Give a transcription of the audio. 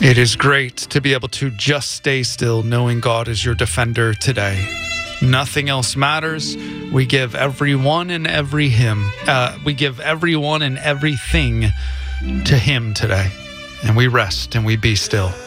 It is great to be able to just stay still, knowing God is your defender today. Nothing else matters. We give everyone and everything to Him today. And we rest and we be still.